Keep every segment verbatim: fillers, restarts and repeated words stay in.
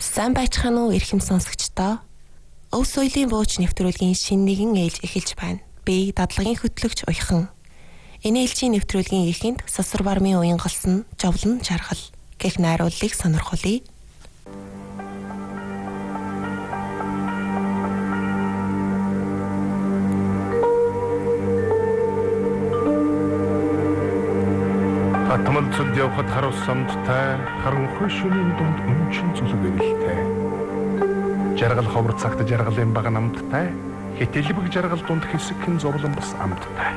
Сайн байцгаана уу эрхэм сонсогчдоо. Өв соёлын бууч нэвтрүүлгийн шинэ нэгэн ээлж эхэлж байна. Би дадлагын хөтлөгч Уяхан. Энэ ээлжийн нэвтрүүлгийн эхэнд Сосор бармын уян голсон Жовлон жаргал гэх найруулгыг сонирхолъё. Атмалцад явхад харуулсамдтай харанхуй шөнийн дунд өнчин зүлэг ирэлтэй. Жаргал ховор цагт жаргалын бага намттай хэтэлбэг жаргал дунд хэсэгхэн зовлон бас амттай.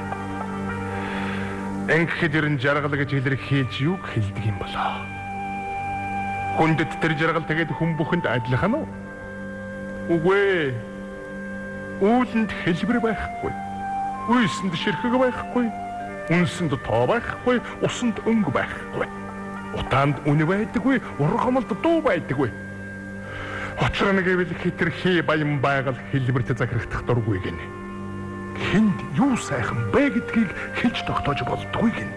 Энгхэд ирэн жаргал гэж илэрхийлж юг хэлдэг юм болоо. Хүндэт тэр жаргал тэгээд хүн бүхэнд адилхан уу? Үгүй. Үүлэнд хэлбэр байхгүй. Үйсэнд ширхэг байхгүй. Үнсэнд тоо байхгүй, усанд өнгө байхгүй. Утаанд үн байдаггүй, ургамалд дуу байдаггүй. Учир нь гэвэл хитрхи баян байгаль хэлбэрт захирагдах дургүй гинэ. Хэнд юу сайхан бэ гэдгийг хэлж тогтоож болдгүй гинэ.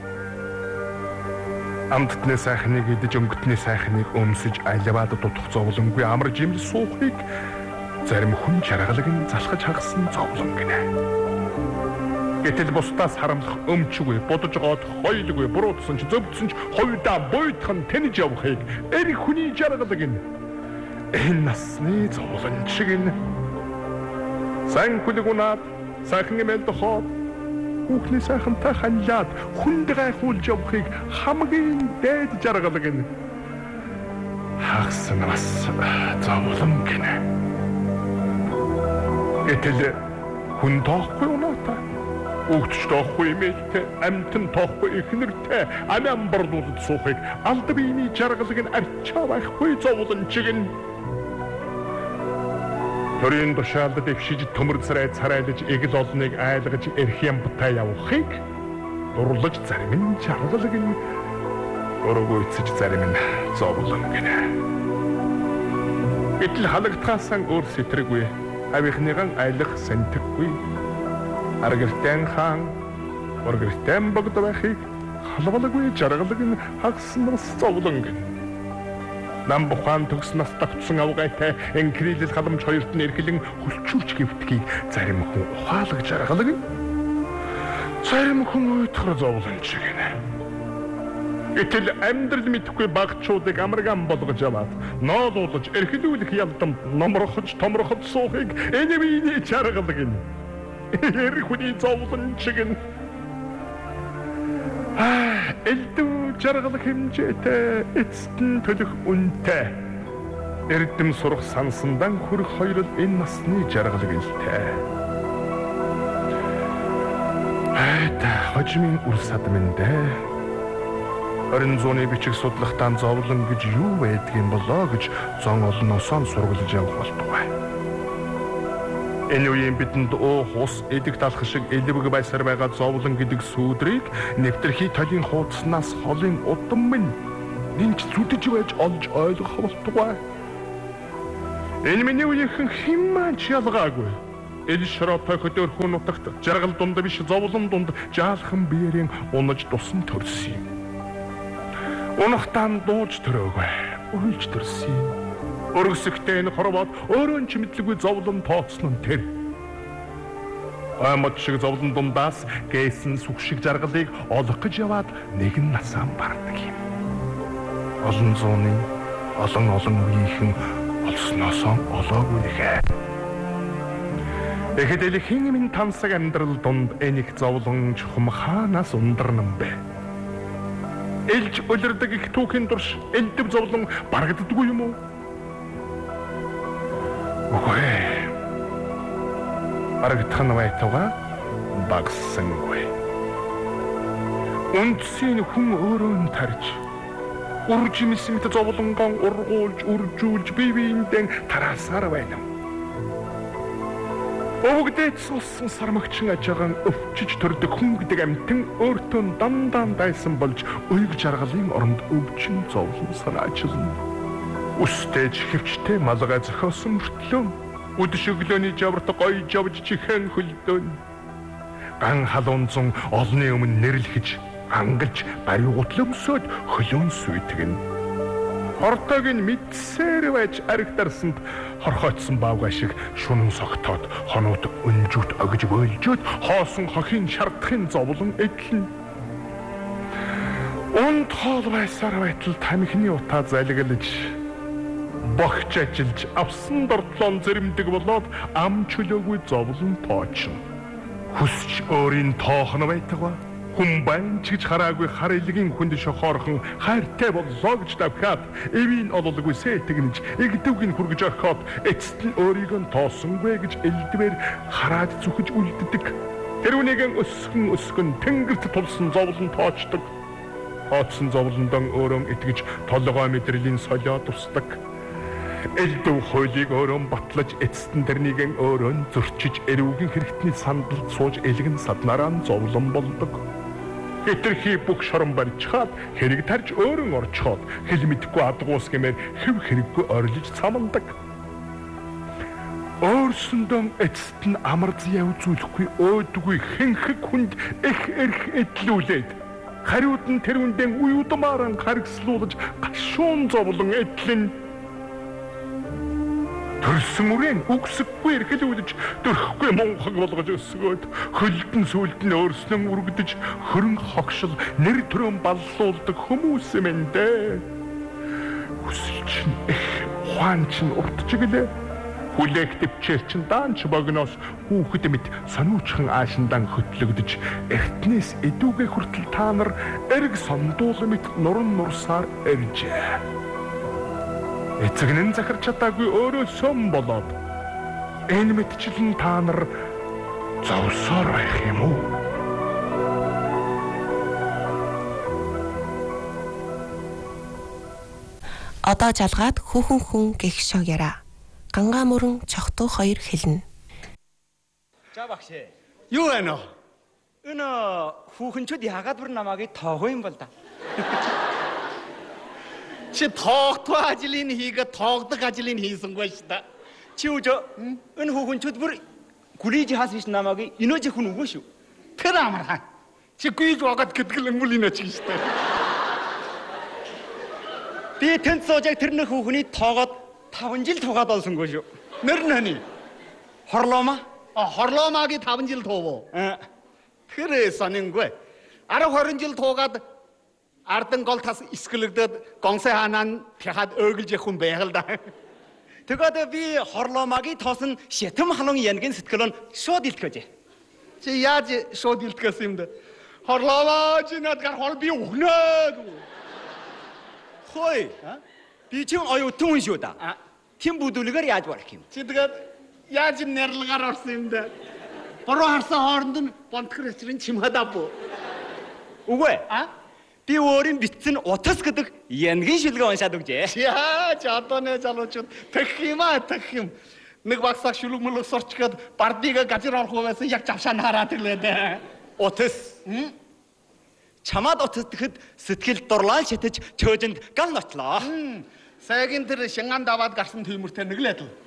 Амттны сайхныг идэж өнгөтний сайхныг өмсөж айлаваад дутах зовлонгүй амар жимл суухыг зарим хүн жаргалыг нь залхаж хагасан зовлон гинэ. Гэтэл бусдаас харамлах өмчгүй, бодож гоод хоёлгүй, буруутсан ч зөвдсөн ч хоёудаа буйдхан тэнэж явахыг эр хүний жаргалаг нь энэ насны зовлон шиг нь сан хүлэг унаад сайхан эмэл дохоод хүүхний сайхантай ханлаад хүнд гайхуулж явахыг хамгийн дээд жаргалаг нь хагас нас зовлон гинэ. Гэтэл хүн тоохгүй унаатай Өгч тоохгүй мэлтэй, амтэн тоохгүй ихнэртэй, амян бардуудад суухыг алда биений жаргалыг нь арчаа байхгүй зовлон чигэн. Төрийн тушаалд дэвшиж төмөр царай царайлж эгэл олныг айлгаж эрх ямбтай явахыг дурлаж зарим нь жаргалыг нь өргөөцөж зарим нь зовлон гинэ. Гэтэл халагдхаасан өөр сэтрэггүй, авийнхныган айлах сэнтэггүй. Аргэртэн хаан, оргэртэн богд байхыг халвалаггүй жаргалаг нь хагсан нас зовлон гин. Нам бухаан төгс нас тогтсон авгайтай энкрилэл халамж хоёрт нь эрхлэн хүлчүүрч гэвтгийг зарим хүн ухаалаг жаргалаг нь зарим хүн уйтгар зовлон чигнэ. Гэтэл амьдрал мэдхгүй багчуудыг амарган болгож яваад ноолуулж эрхлүүлэх ялдамд номрохож томроход суухыг энэ биений жаргалаг нь эр хүний зовлон чигэн. Аа, элдв жаргал хэмжээтэй эцтэн төлөх үнэтэй. Эрдэм сурах сансандан хүрэх хоёрол энэ насны жаргал гэлтэй. Айта хожимын үр садмэндээ. Орон зууны бичиг судлахтан зовлон гэж юу байдгийм болоо гэж зон олноосоо сургалж явах болтугай. Энэ үеийн бидэнд оо хус эдэг талах шиг элбэг байсаар байгаа зовлон гэдэг сүудрийг нэвтрхий толын хуудснаас холын удам минь нэмж зүдэж байж олж ойлгох болтугай. Энэ миний үеийнхэн хэммаач ялгаагүй. Эл шороопой хөдөөрхөн нутагт жаргал дунд биш зовлон дунд жаалхан биеэрийн унаж тусан төрсөн юм. Унахтан дууж төрөөгөө, уйлж төрсөн юм. Өргөсөхтэй энэ хоровод өөрөө ч мэдлгүй зовлон тооцсон нь тэр. Аймад шиг зовлон дундаас гээсэн сүх шиг жаргалыг олох гэж яваад нэгэн насаан бардаг юм. Олон зууны олон олон үеийнхэн олсноосоо олоогүй нэгэ. Тэгэхэд л хин минь тансаг амьдрал дунд энийг зовлон чухам хаанаас ундарнан бэ? Элж өлөрдөг их түүхийн турш элдэв зовлон барагддаггүй юм уу? Үгүй. Барагдах нь байтугай багсангүй. Үндсийн хүн өөрөө нь тарж уржимсэмт зовлонгон ургуулж үржүүлж бие биендээ тараасаар байна. Өвгдээд сулсан сармагчин ажаагаан өвчиж төрдөг хүн гэдэг амтэн өөртөө дандаа дайсан болж уйг жаргалын оронд өвчин зовлон санаачилна. Үстэж хөвчтэй малгай зохиосон мөртлөө үдэш өглөөний жаврт гоё жавж чихэн хөлдөөн ган халуунзан олны өмнө нэрлэхэж ангалж барь гутлөмсөд хөлөөн сүйтгэн Хортойг нь мэдсээр байж аригтарсанд хорхойтсон баавгай шиг шунан согтоод хонууд өнжүүт огж бөөлжөөд хоосон хохин шардахын зовлон эдлэн. Унд хоол байсаар байтал тамхины утаа залгалж богч ажиллаж авсан дортлон зэрэмдэг болоод ам чөлөөгүй зовлон тоочно. Хүсч өөрийн тоохно байтугай хүн байн чигж хараагүй хар илгийн хүнд шохоорхон хайртай боллоо гэж давхаад эвийн ололгүй сэтгэнж игдүгийн хүргэж орхоод эцэст нь өөрийгөө тоосонгүй гэж элдвэр хараад зүхэж үлддэг. Тэрүүнийгэн өсгөн өсгөн тэнгэрт тулсан зовлон тоочдог. Хоцсон зовлондон өөрөм итгэж толгой мэдрэлийн солио тусдаг. Элдв хойлыг өөрөм батлаж эцэстэн тэрнийгэн өөрөөн зөрчиж эрүүгийн хэрэгтний сандалд сууж элгэн саднараа зовлон болдог. Хэтэрхий бүх шорон барьчихад хэрэг тарж өөрөн орчхоод хэл мэдгүй адгуус гэмээр хэв хэрэггүй орилж цамалдаг. Өөрсөндөө эцэст нь амар зяа үзүүлэхгүй өөдгүй хэнхэг хүнд их эрх эдлүүлээд хариуд нь тэрүүндээ уюудмааран харгислуулж гашуун зовлон эдлэн төрсөн үрэн үгсэхгүй эрхлүүлж дөрхгүй монхог болгож өсгөөд хөлдөн сүлд нь өөрснөө үргэж хөрөн хогшил нэр төрөн баллуулдаг хүмүүс юм дээ. Хүсэлч нь их ухаанч нь уртчиглээ. Хүлээх төвчээр чин даанч богноос хүүхэд мэд сониучхан аашиндан хөтлөгдөж эртнээс эдүүгээ хүртэл та нар эрг сондуул мэд нуран нурсаар иржээ. Эцэгнэн захирч чадаагүй өөрөө сум болоод энэ мэтчлэн та нар зовсоор байх юм уу? Одоо жалгаад хүүхэн хүн гэх шог яра. Гангаа мөрөн чохтуу хоёр хэлнэ. За багш. Юу вэ нөө? Энэ хүүхэнчүүд яагаад бүр намайг тоохоо юм бол да? Чи тоогдох ажлыг хийгээд тоогдох ажлыг хийсэнгүй шүү дээ. Чи үжи энэ хүүхэнчүүд бүр гүрийж хаас биш намайг инөөж хүн үгүй шүү. Тэр амархан. Чи гүйж угаад гэтгэл юм бол инөөж шүү дээ. Би тэнд суужяг тэрний хүүхний тоогоод таван жил тугаад олсонгүй шүү. Нэр нь хани? Хорлома. А хорломагийн таван жил туувоо. Тэр сонингүй. Арав хорин жил туугаад Ардан гол тас искэлэгдээд гонсой хаанаа пяхад өглөж явах хүн байгаал да. Тэгээд би хорломагийн тосон шитэм халуун янгийн сэтгэлэн шууд илтгэж. Чи яаж шууд илтгэсэн юм бэ? Хорломаа чи надгаар хол би өгнөө. Хой. Би ч оюутан хүн шүү да. Тэм бүдүүлгээр яаж болох юм? Чи тэгээд яаж нэрлэгээр орсон юм бэ? Бороо харсан хооронд нь бонтгор хэсрэн чимхадав. Үгүй. А? Би өөрийн битсэн утас гэдэг янгийн шүлгээ уншаад өгчээ. Яа, ч одоо нэ залуучууд тэх юм аа, тэх юм. Нэг багсаа шүлэг мөлөг сорчгээд бардыг газар орох байсан яг завшаа хараад ирлээ. Утас. Чамаад утас гэхэд сэтгэл дурлал шатаж чөөжөнд гал нотлоо. Сайгийн тэр шингаан даваад гарсан төмөртэй нэглээд л.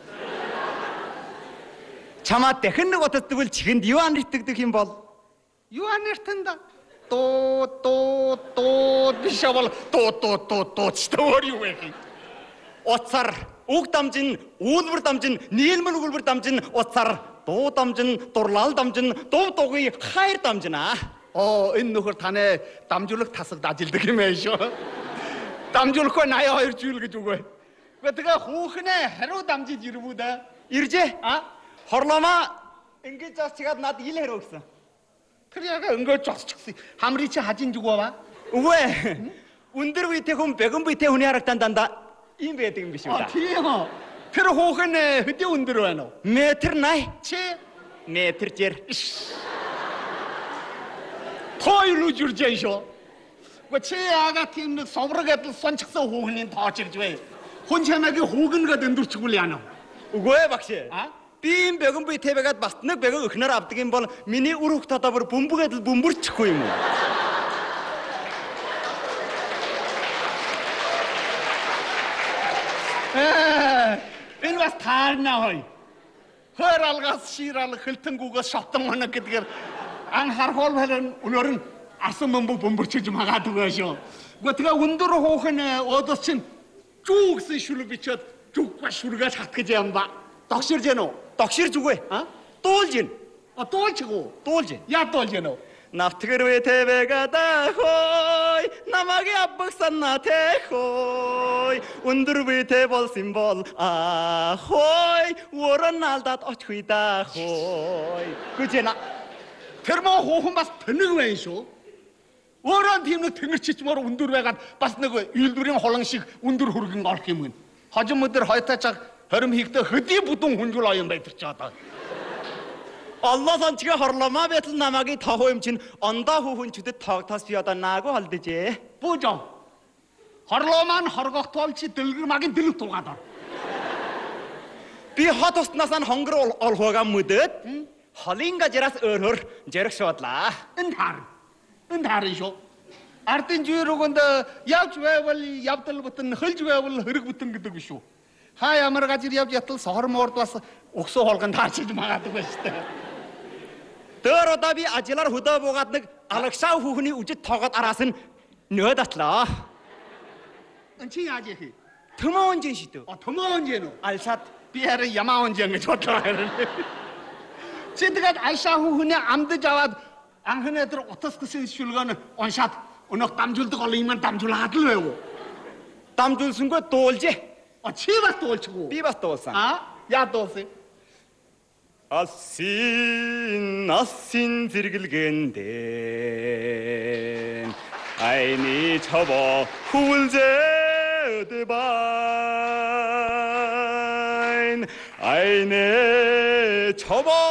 Чамаад дахин нэг утас тэгвэл чихэнд юу аниртдаг юм бол? Юу аниртан да? Тоо тоо тоо бишавал тоо тоо тоо тоо чтоор юу вэ? Уцар үг дамжин үйлбэр дамжин нийлмэл үйлбэр дамжин уцар дуу дамжин дурлал дамжин дуу дугуй хайр дамжина. Оо энэ нөхөр таны дамжуулах тасагд ажилдаг юм ээ шүү. Дамжуулахгүй наяа хоёр жил гэж үгүй. Гэхдээ тэгээ хүүхнээ хариу дамжиж ирвүү дээ. Иржээ. А? Хорлома ингэж зас чигаад над ил хариу өгсөн. Тэр яг ингээд зогсчихсан. Хамрыг чи хажин зүг баа. Үгүй. Өндөр үетэй хүн бэгэн биетэй хүний харагтан дандаа ийм байдаг юм биш үү да. Тийм үү. Тэр хүүхэн хэдийн өндөр байна уу? Метр най. Чи метр жир. Той руу жүржээ шүү. Гэхдээ чи яагаад тийм нэг соврог адил сончгсан хүүхний тоож ирж вэ? Хүн чамаагийн хүүгэнгээд өндөрчихгүй яана. Үгүй багш. А? Би юм бэгэн биетэй байгаад бас нэг бэгэн өхнөр авдаг юм бол миний үр хөх тодоо бүр бөмбөгээд л бөмбөрчихгүй юм уу? Энэ бас таарна хой. Хөр алгаас ширал хөлтөнгүүгээс шотон моног гэдгээр ан хархол харин өнөр нь асан бөмбөг бөмбөрчиж магаад байгаа шүү. Гэхдээ тэгээ өндөр хүүхэн өөдөөс чинь Жуу гэсэн шүлэг бичээд жугва шүргээс хат гэж юм ба. Догширж гэнэ үү? Догширж үгүй. А? Дуулж гин. А дуулж гоо. Дуулж гин. Яа дуулж гэнэ үү? Навтгэрвэ тэвэгада хой намаги аббагсанна тэхой өндөр битэ болсон бол а хой ворон алдаад очихгүй да хой гүжэна Тэр мөн хүүхэн бас тэнэг байна шүү. Өөрөө тийм нэг тэнгэрчичмөр өндөр байгаад бас нэг үйлдвэрийн холон шиг өндөр хүргэн орох юм гин. Хожим өдөр хойтоочаг хорим хийхдээ хөдий бүдүүн хүнжүүл оюун байдаг ч одоо. Allah санчга хорломаа байтал намаги тохоо юм чин ондоо хүүхэн чөдөд тоогтоос би одоо наагүй холдожээ. Буужоо. Хорлоо маань хоргохтол чи дэлгэр магийн дэлг тугаад ор. Би хот устнаас нь хонгор олхоога мүдөд холинга жараас өөрөөр жарах шуудлаа. Энэ хар. Энэ харин шүү. Ардын жирүүгэнд явж байвал явдал бүтэн хөлж байвал хэрэг бүтэн гэдэг биш үү? Хаа ямар газар явж ятал сохор моорд бас өгсөө холгонд таарчиж магадгүй байна шүү дээ. Тэр одоо би ажлаар хөдөө буугаад нэг алагшаа хүүхний үжид тоогоод араас нь нөөд атлаа. Эн чи яаж яах вэ? Төмөн жин шидв. А төмөн жин үү? Алшаад Би харин ямаа он жин гэж бодлоо харин. Чи тэгээд Айша хүүхний амдаж аваад анхны тэр утас гэсэн шүлгөөн уншаад өнөөх дамжуулдаг олон юм дамжуулаад л байв уу? дамжуулсангүй дуулжээ. А чи бас дуулчихгүй. Би бас дуулсан. А? Яа дуулсан? Асын асын зэргэлгэндэн айны чаваа хүлзээд байна айны чаваа